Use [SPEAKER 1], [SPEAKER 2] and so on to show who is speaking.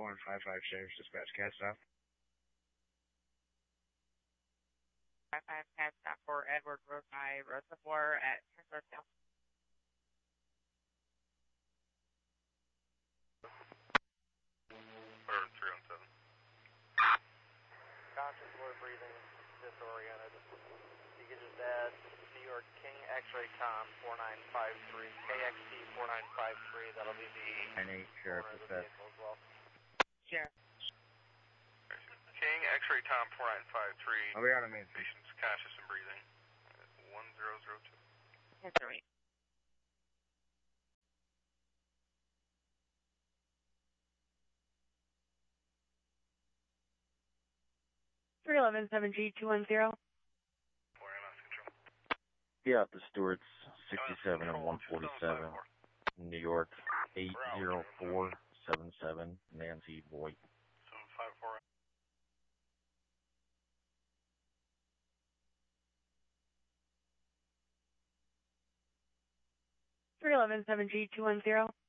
[SPEAKER 1] 4155 Sheriff's Dispatch, Cat Stop.
[SPEAKER 2] 55 Cat Stop for Edward Road by Reservoir at Transversal.
[SPEAKER 3] Or 317.
[SPEAKER 4] Conscious, low breathing, disoriented. You can just add New York King X-ray Tom 4953, KXT 4953. That'll be the
[SPEAKER 1] 9-8 Sheriff Dispatch.
[SPEAKER 4] as well.
[SPEAKER 2] Sheriff.
[SPEAKER 3] King X-ray Tom 4953.
[SPEAKER 1] I'll be out of Main Street.
[SPEAKER 3] Patient's conscious and breathing. 1002.
[SPEAKER 2] Yes, sir.
[SPEAKER 4] 311-7G210.
[SPEAKER 1] Yeah, the Stewart's 67 and 147. New York 80477. Nancy Voigt.
[SPEAKER 3] 754.
[SPEAKER 4] 311-7G210.